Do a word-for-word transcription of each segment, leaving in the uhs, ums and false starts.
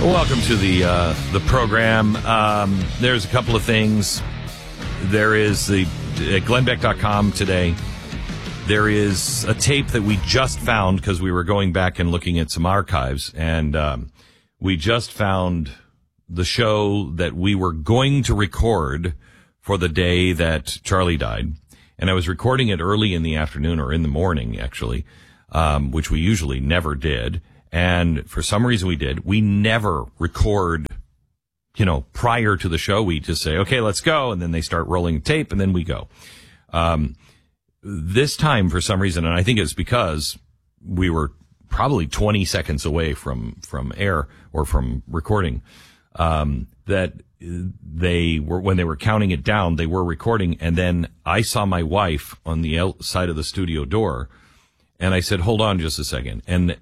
Welcome to the uh, the program. Um, there's a couple of things. There is the at glenn beck dot com today. There is a tape that we just found because we were going back and looking at some archives, and um, we just found the show that we were going to record for the day that Charlie died. And I was recording it early in the afternoon or in the morning, actually, um, which we usually never did. And for some reason we did. We never record, you know, prior to the show. We just say, okay, let's go. And then they start rolling tape and then we go. Um, this time, for some reason, and I think it's because we were probably twenty seconds away from, from air or from recording, um, that they were, when they were counting it down, they were recording. And then I saw my wife on the outside of the studio door and I said, hold on just a second. And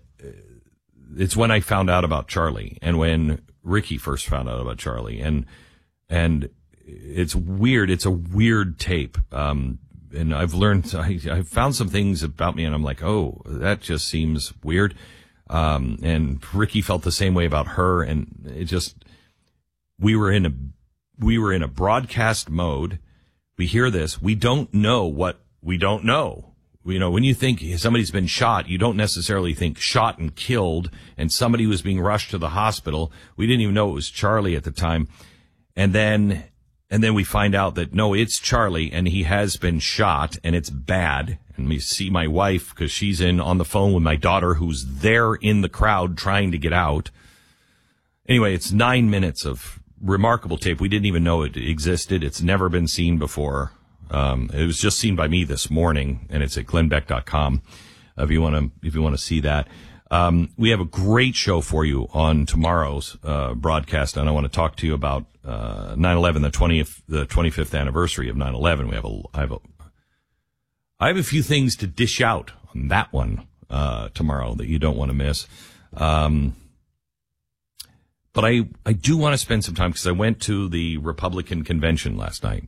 it's when I found out about Charlie and when Ricky first found out about Charlie. And, and it's weird. It's a weird tape. Um, and I've learned, I, I've found some things about me and I'm like, oh, that just seems weird. Um, and Ricky felt the same way about her. And it just, we were in a, we were in a broadcast mode. We hear this. We don't know what we don't know. You know, when you think somebody's been shot, you don't necessarily think shot and killed and somebody was being rushed to the hospital. We didn't even know it was Charlie at the time. And then, and then we find out that no, it's Charlie and he has been shot and it's bad. And we see my wife because she's in on the phone with my daughter who's there in the crowd trying to get out. Anyway, it's nine minutes of remarkable tape. We didn't even know it existed. It's never been seen before. Um, it was just seen by me this morning, and it's at glenn beck dot com. Uh, if you want to, if you want to see that, um, we have a great show for you on tomorrow's uh, broadcast, and I want to talk to you about uh, nine eleven, the twentieth, the twenty-fifth anniversary of nine eleven. We have a, I have a, I have a few things to dish out on that one uh, tomorrow that you don't want to miss. Um, but I, I do want to spend some time because I went to the Republican convention last night.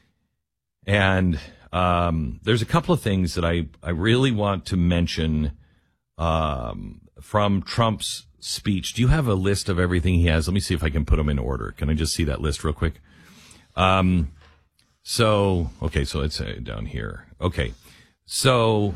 And um, there's a couple of things that I, I really want to mention um, from Trump's speech. Do you have a list of everything he has? Let me see if I can put them in order. Can I just see that list real quick? Um, so, okay, so it's uh, down here. Okay, so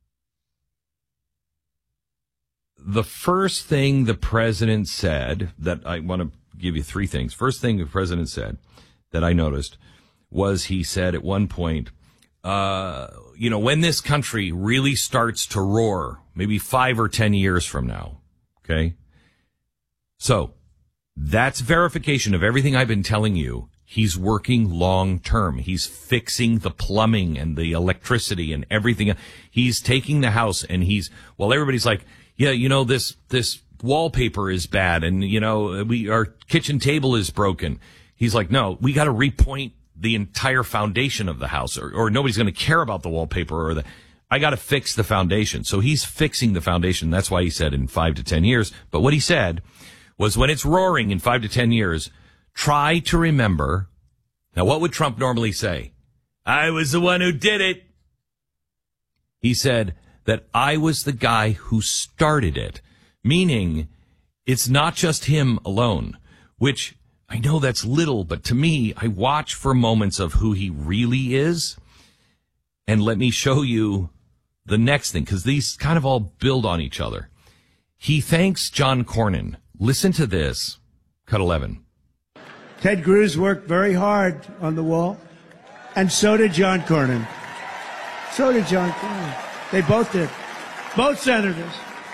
the first thing the president said that I want to give you three things. First thing the president said that I noticed was he said at one point, uh, you know, when this country really starts to roar, maybe five or ten years from now, okay? So that's verification of everything I've been telling you. He's working long term. He's fixing the plumbing and the electricity and everything. He's taking the house and he's, well, everybody's like, yeah, you know, this, this wallpaper is bad and, you know, we, our kitchen table is broken. He's like, no, we got to repoint the entire foundation of the house or, or nobody's going to care about the wallpaper or the, I got to fix the foundation. So he's fixing the foundation. That's why he said in five to ten years. But what he said was when it's roaring in five to ten years, try to remember. Now, what would Trump normally say? I was the one who did it. He said that I was the guy who started it, meaning it's not just him alone, which I know that's little, but to me, I watch for moments of who he really is. And let me show you the next thing, because these kind of all build on each other. He thanks John Cornyn. Listen to this. Cut eleven. Ted Cruz worked very hard on the wall, and so did John Cornyn. So did John Cornyn. They both did. Both senators.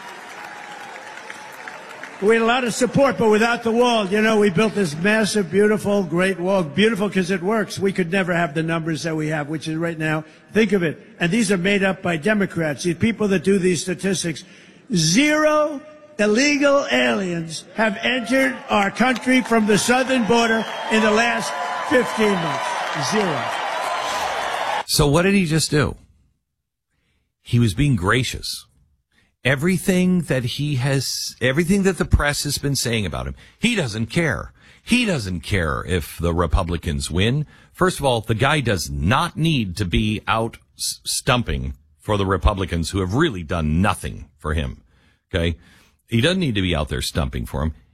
We had a lot of support, but without the wall, you know, we built this massive, beautiful, great wall. Beautiful because it works. We could never have the numbers that we have, which is right now. Think of it. And these are made up by Democrats. These people that do these statistics. Zero illegal aliens have entered our country from the southern border in the last fifteen months. Zero. So what did he just do? He was being gracious. Everything that he has, everything that the press has been saying about him, he doesn't care. He doesn't care if the Republicans win. First of all, the guy does not need to be out stumping for the Republicans who have really done nothing for him. Okay? He doesn't need to be out there stumping for him.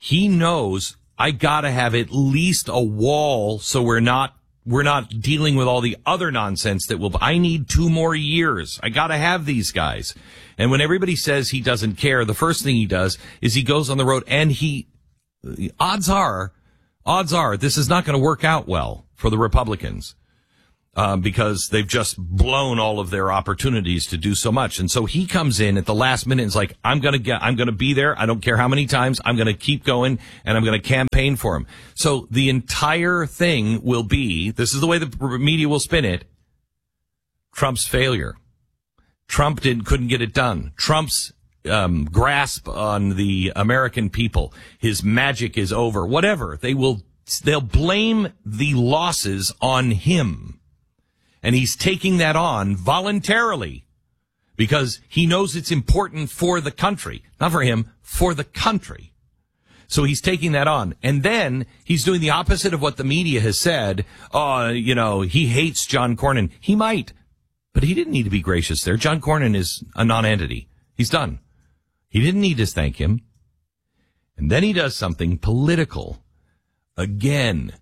He knows I gotta have at least a wall so we're not, we're not dealing with all the other nonsense that will, I need two more years. I gotta have these guys. And when everybody says he doesn't care, the first thing he does is he goes on the road and he, odds are, odds are this is not going to work out well for the Republicans. Um, because they've just blown all of their opportunities to do so much. And so he comes in at the last minute and is like, I'm going to get, I'm going to be there. I don't care how many times. I'm going to keep going and I'm going to campaign for him. So the entire thing will be, this is the way the media will spin it, Trump's failure. Trump didn't, couldn't get it done. Trump's, um, grasp on the American people. His magic is over. Whatever. They will, they'll blame the losses on him. And he's taking that on voluntarily because he knows it's important for the country. Not for him, for the country. So he's taking that on. And then he's doing the opposite of what the media has said. Oh, you know, he hates John Cornyn. He might, but he didn't need to be gracious there. John Cornyn is a non-entity. He's done. He didn't need to thank him. And then he does something political. Again,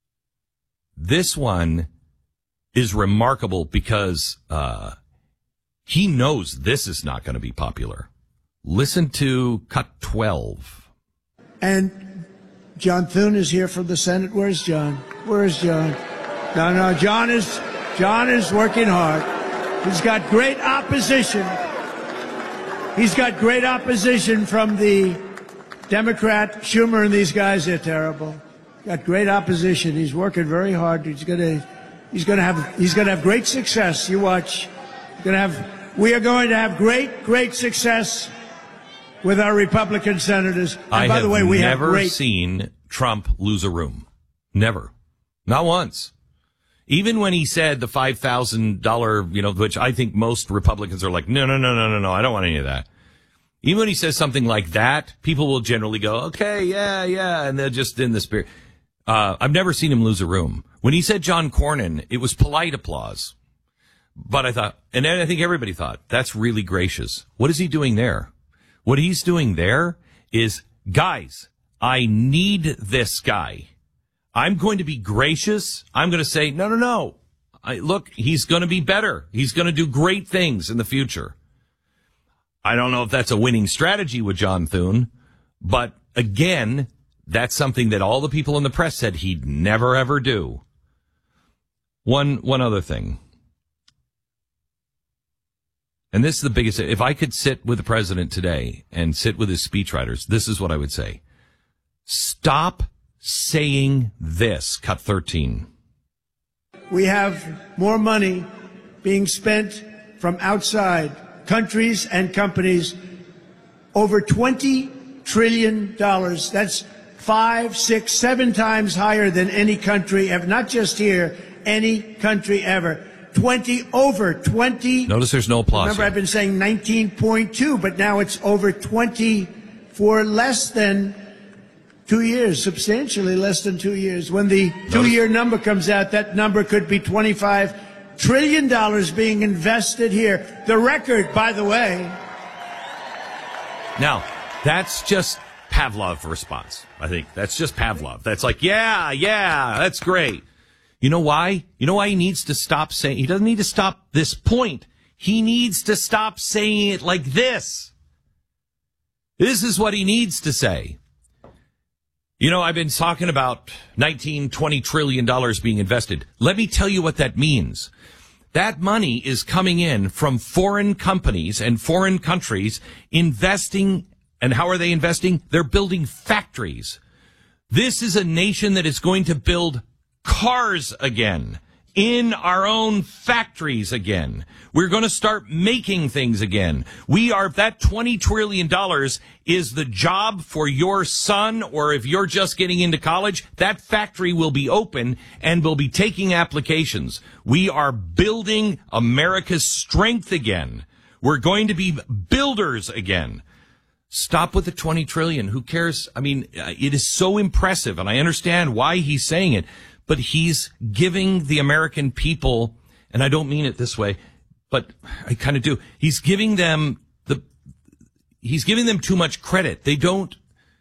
this one is remarkable because uh he knows this is not going to be popular. Listen to cut twelve. And John Thune is here from the Senate. Where's John? Where's John? No, no, John is John is working hard. He's got great opposition. He's got great opposition from the Democrat, Schumer, and these guys. They're terrible. Got great opposition. He's working very hard. He's going to He's going to have, he's going to have great success. You watch. He's going to have, we are going to have great, great success with our Republican senators. And I by have the way, we never have great... seen Trump lose a room. Never. Not once. Even when he said the five thousand dollars, you know, which I think most Republicans are like, no, no, no, no, no, no, I don't want any of that. Even when he says something like that, people will generally go, okay, yeah, yeah, and they're just in the spirit. Uh, I've never seen him lose a room. When he said John Cornyn, it was polite applause. But I thought, and I think everybody thought, that's really gracious. What is he doing there? What he's doing there is, guys, I need this guy. I'm going to be gracious. I'm going to say, no, no, no. I, look, he's going to be better. He's going to do great things in the future. I don't know if that's a winning strategy with John Thune, but again, that's something that all the people in the press said he'd never, ever do. One, one other thing. And this is the biggest. If I could sit with the president today and sit with his speechwriters, this is what I would say. Stop saying this. Cut thirteen. We have more money being spent from outside countries and companies. Over twenty trillion dollars. That's five, six, seven times higher than any country ever. Not just here, any country ever. twenty, over twenty. Notice there's no applause. Remember, here. I've been saying nineteen point two, but now it's over twenty for less than two years, substantially less than two years. When the two-year number comes out, that number could be twenty-five trillion dollars being invested here. The record, by the way. Now, that's just Pavlov response. I think that's just Pavlov. That's like, yeah, yeah, that's great. You know why? You know why he needs to stop saying, he doesn't need to stop this point. He needs to stop saying it like this. This is what he needs to say. You know, I've been talking about nineteen, twenty trillion dollars being invested. Let me tell you what that means. That money is coming in from foreign companies and foreign countries investing. And how are they investing? They're building factories. This is a nation that is going to build cars again, in our own factories again. We're going to start making things again. We are, that twenty trillion dollars is the job for your son, or if you're just getting into college, that factory will be open and will be taking applications. We are building America's strength again. We're going to be builders again. Stop with the twenty trillion. Who cares? I mean, it is so impressive, and I understand why he's saying it. But he's giving the American people, and I don't mean it this way, but I kind of do. He's giving them the, he's giving them too much credit. They don't,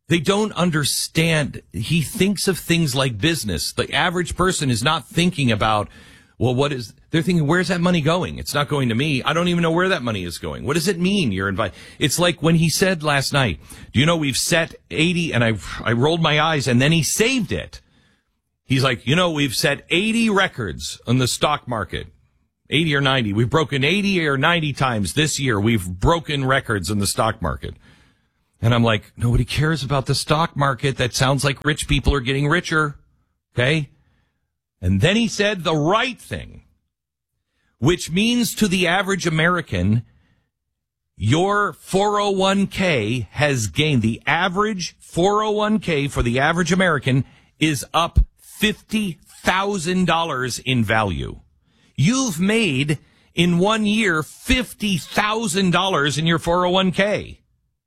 They don't understand. He thinks of things like business. The average person is not thinking about, well, what is, they're thinking, where's that money going? It's not going to me. I don't even know where that money is going. What does it mean? You're invited. It's like when he said last night, do you know we've set eighty, and I, I rolled my eyes, and then he saved it. He's like, you know, we've set eighty records on the stock market. eighty or ninety. We've broken eighty or ninety times this year. We've broken records in the stock market. And I'm like, nobody cares about the stock market. That sounds like rich people are getting richer. Okay? And then he said the right thing, which means to the average American, your four oh one k has gained. The average four oh one k for the average American is up fifty thousand dollars in value. You've made in one year fifty thousand dollars in your four oh one k.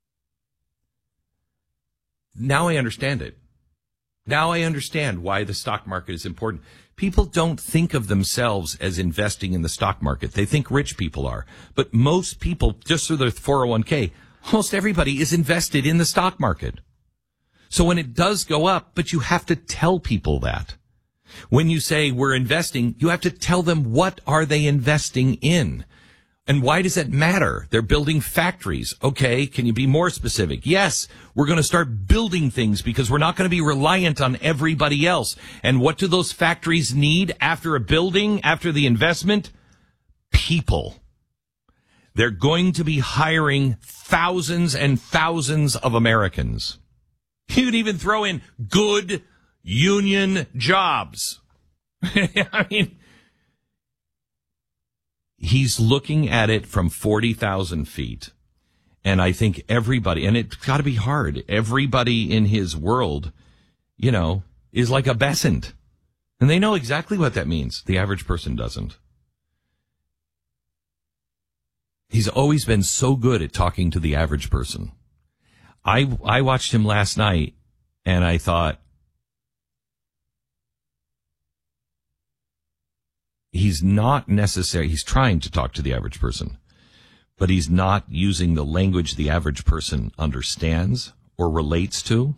Now I understand it. Now I understand why the stock market is important. People don't think of themselves as investing in the stock market. They think rich people are. But most people, just through their four oh one k, almost everybody is invested in the stock market. So when it does go up, but you have to tell people that. When you say we're investing, you have to tell them what are they investing in. And why does that matter? They're building factories. Okay, can you be more specific? Yes, we're going to start building things because we're not going to be reliant on everybody else. And what do those factories need after a building, after the investment? People. They're going to be hiring thousands and thousands of Americans. You could even throw in good union jobs. I mean, he's looking at it from forty thousand feet. And I think everybody, and it's got to be hard, everybody in his world, you know, is like a besant. And they know exactly what that means. The average person doesn't. He's always been so good at talking to the average person. I, I watched him last night, and I thought, he's not necessary. He's trying to talk to the average person, but he's not using the language the average person understands or relates to.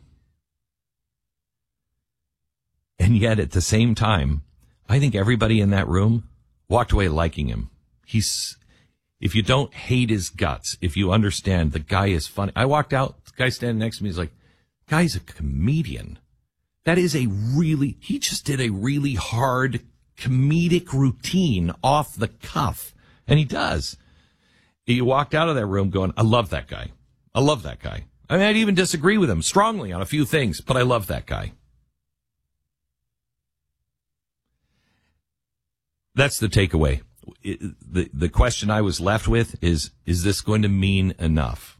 And yet at the same time, I think everybody in that room walked away liking him. He's, if you don't hate his guts, if you understand the guy is funny. I walked out, the guy standing next to me is like, guy's a comedian. That is a really, he just did a really hard comedic routine off the cuff. And he does. He walked out of that room going, I love that guy. I love that guy. I mean, I'd even disagree with him strongly on a few things, but I love that guy. That's the takeaway. It, the, the question I was left with is, is this going to mean enough?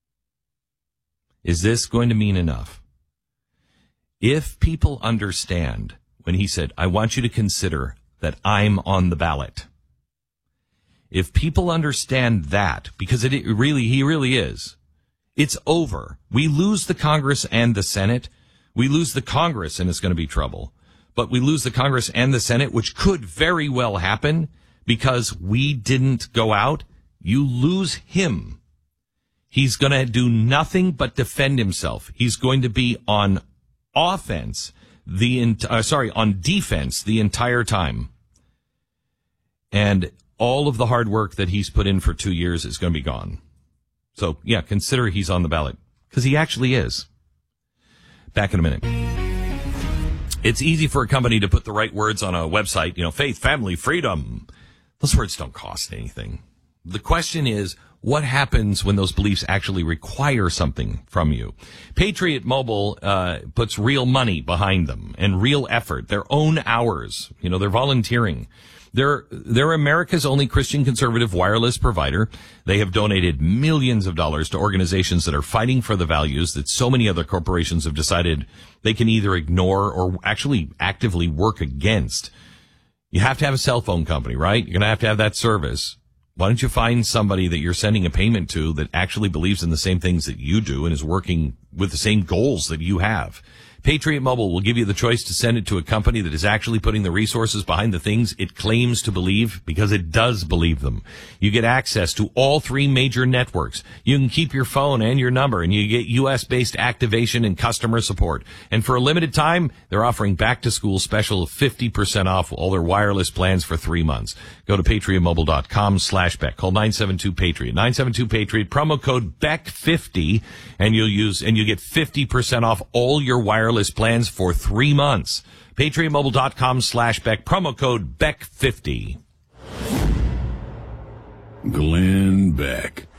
Is this going to mean enough? If people understand when he said, I want you to consider that I'm on the ballot. If people understand that, because it, it really, he really is, it's over. We lose the Congress and the Senate. We lose the Congress and it's going to be trouble. But we lose the Congress and the Senate, which could very well happen because we didn't go out. You lose him. He's going to do nothing but defend himself. He's going to be on offense, the ent- uh, sorry, on defense the entire time. And all of the hard work that he's put in for two years is going to be gone. So, yeah, consider he's on the ballot because he actually is. Back in a minute. It's easy for a company to put the right words on a website, you know, faith, family, freedom. Those words don't cost anything. The question is, what happens when those beliefs actually require something from you? Patriot Mobile uh puts real money behind them and real effort, their own hours. You know, they're volunteering. They're, they're America's only Christian conservative wireless provider. They have donated millions of dollars to organizations that are fighting for the values that so many other corporations have decided they can either ignore or actually actively work against. You have to have a cell phone company, right? You're going to have to have that service. Why don't you find somebody that you're sending a payment to that actually believes in the same things that you do and is working with the same goals that you have? Patriot Mobile will give you the choice to send it to a company that is actually putting the resources behind the things it claims to believe, because it does believe them. You get access to all three major networks. You can keep your phone and your number, and you get U S-based activation and customer support. And for a limited time, they're offering back-to-school special of fifty percent off all their wireless plans for three months. Go to patriotmobile.com slash Beck. Call nine seven two Patriot. nine seven two Patriot, promo code Beck fifty, and you'll use, and you get fifty percent off all your wireless plans for three months. patriotmobile.com slash Beck, promo code Beck fifty. Glenn Beck.